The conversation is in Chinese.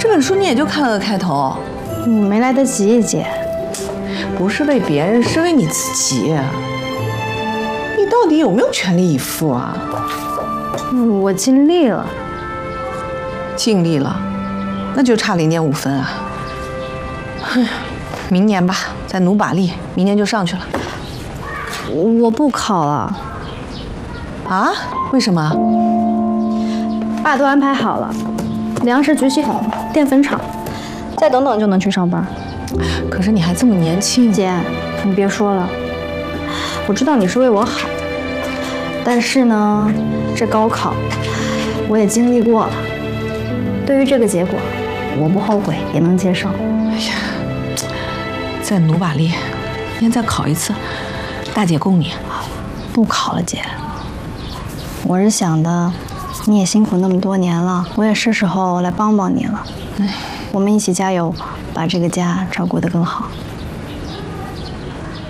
这本书你也就看了个开头， 没来得及，姐。 不是为别人，是为你自己。你到底有没有全力以赴啊？ 我尽力了。 尽力了，那就差0.5分啊。哎呀，明年吧，再努把力，明年就上去了。 我不考了。 啊？为什么？ 爸都安排好了，粮食局系统、淀粉厂，再等等就能去上班。 可是你还这么年轻， 姐，你别说了，我知道你是为我好，但是呢，这高考我也经历过了，对于这个结果，我不后悔，也能接受。 哎呀，再努把力，明天再考一次，大姐供你。 不考了，姐。我是想的，你也辛苦那么多年了，我也是时候来帮帮你了。我们一起加油，把这个家照顾得更好。